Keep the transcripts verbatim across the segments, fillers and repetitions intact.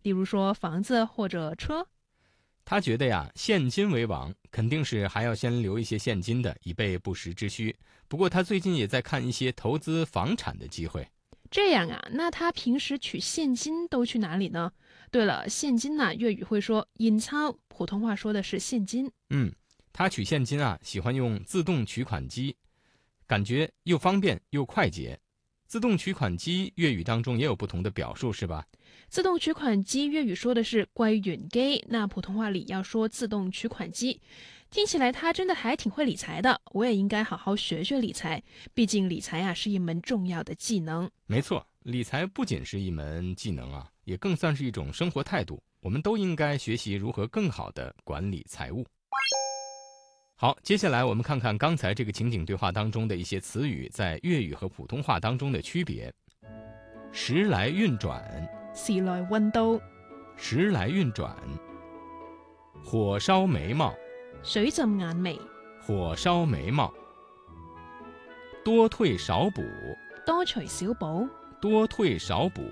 例如说房子或者车。 他觉得呀，现金为王，肯定是还要先留一些现金的，以备不时之需。不过他最近也在看一些投资房产的机会。 这样啊，那他平时取现金都去哪里呢？对了，现金呢、啊，粤语会说银钞，普通话说的是现金。 嗯，他取现金啊，喜欢用自動取款機，感覺又方便又快捷。自動取款機粵語當中也有不同的表述，是吧？ 自動取款機粵語說的是櫃員機，那普通話裡要說自動取款機。聽起來他真的還挺會理財的，我也應該好好學學理財，畢竟理財啊是一門重要的技能。 沒錯，理財不僅是一門技能啊，也更算是一種生活態度。我們都應該學習如何更好地管理財務。好，接下來我們看看剛才這個情景對話當中的一些詞語在粵語和普通話當中的區別。時來運轉， 時來運到， 時來運轉。火燒眉毛， 水浸眼眉， 火燒眉毛。多退少補， 多除少補， 多退少補。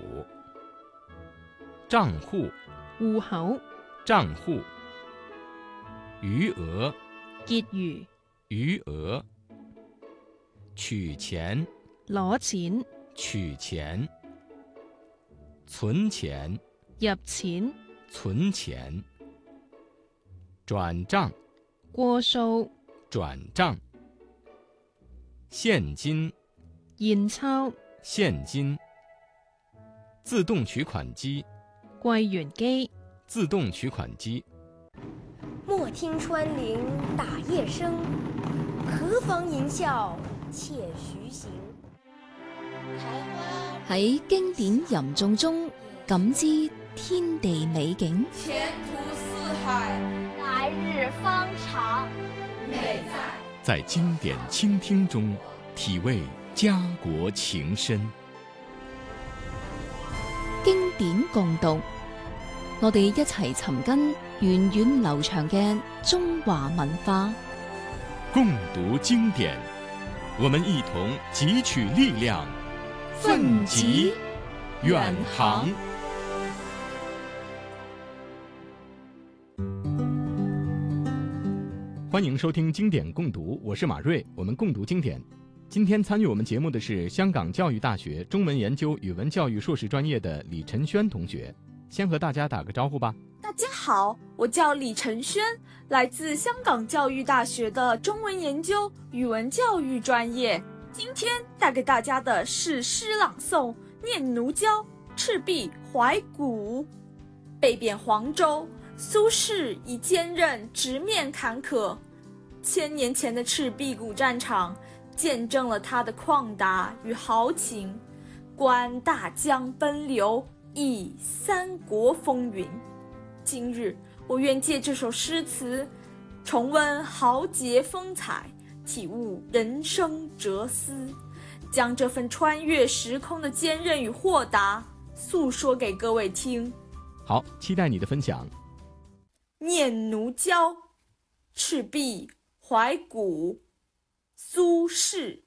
賬戶， 戶口， 賬戶。餘額， 結餘， 餘額。取錢， 攞錢， 取錢。存錢， 入錢， 存錢。轉賬， 過數， 轉賬。現金， 現鈔， 現金。自動取款機， 櫃員機， 自動取款機。 莫聽穿林打葉聲，何妨吟嘯且徐行。 喺經典吟誦中感知天地美景， 前途似海， 來日方長。 美在在經典傾聽中體味家國情深。 經典共讀，我哋一齊尋根源遠流長嘅中華文化。 共讀經典，我們一同汲取力量，奮楫遠航。歡迎收聽經典共讀，我是馬瑞，我們共讀經典。今天參與我們節目的是香港教育大學中文研究語文教育碩士專業的李晨軒同學，先和大家打個招呼吧。 大家好，我叫李晨軒，來自香港教育大學的中文研究語文教育專業。今天帶給大家的是詩朗誦《念奴嬌·赤壁懷古》。被貶黃州，蘇軾以堅韌直面坎坷。千年前的赤壁古戰場見證了他的曠達與豪情，觀大江奔流，憶三國風雲。今日我願借這首詩詞重溫豪傑風采，體悟人生哲思，將這份穿越時空的堅韌與豁達訴說給各位聽。 好，期待你的分享。 念奴嬌，赤壁懷古，蘇軾。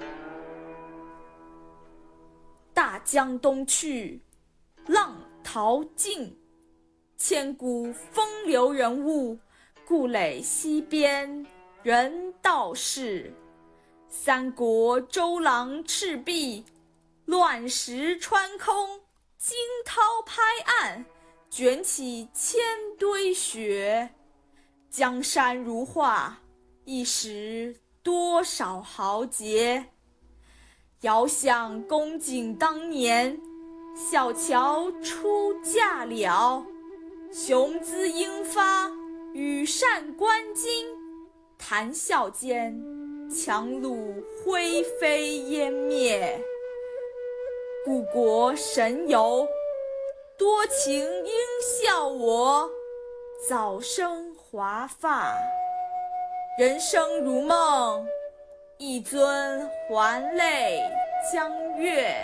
大江東去，浪淘盡，千古風流人物，故壘西邊人道是。三國周郎赤壁，亂石穿空，驚濤拍岸，捲起千堆雪。江山如畫，一時多少豪傑。遙想公瑾當年，小喬出嫁了，雄姿英發，羽扇綸巾，談笑間，檣櫓灰飛煙滅。故國神遊，多情應笑我，早生華髮。人生如夢，一尊還酹江月。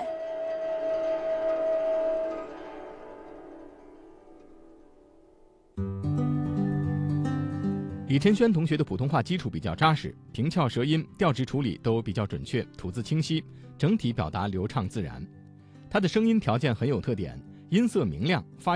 李晨軒同學的普通話基礎比較扎實，平翹舌音、調值處理都比較準確，吐字清晰，整體表達流暢自然。他的聲音條件很有特點，音色明亮，發